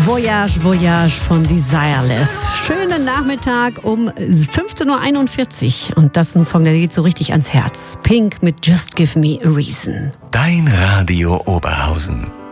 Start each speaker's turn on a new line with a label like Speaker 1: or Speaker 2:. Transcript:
Speaker 1: Voyage, Voyage von Desireless. Schönen Nachmittag um 15.41 Uhr. Und das ist ein Song, der geht so richtig ans Herz. Pink mit Just Give Me a Reason.
Speaker 2: Dein Radio Oberhausen.